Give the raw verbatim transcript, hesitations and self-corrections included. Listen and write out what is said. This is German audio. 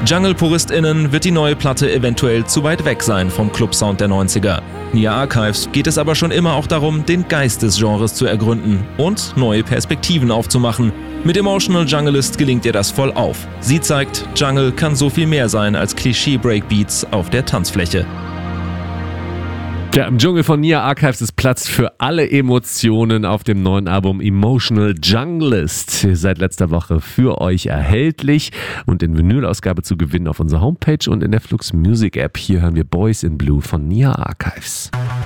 Jungle-PuristInnen wird die neue Platte eventuell zu weit weg sein vom Clubsound der neunziger. Nia Archives geht es aber schon immer auch darum, den Geist des Genres zu ergründen und neue Perspektiven aufzumachen. Mit Emotional Junglist gelingt ihr das voll auf. Sie zeigt, Jungle kann so viel mehr sein als Klischee-Breakbeats auf der Tanzfläche. Ja, im Dschungel von Nia Archives ist Platz für alle Emotionen auf dem neuen Album Emotional Junglist. Seit letzter Woche für euch erhältlich und in Vinylausgabe zu gewinnen auf unserer Homepage und in der Flux Music App. Hier hören wir Boys in Blue von Nia Archives.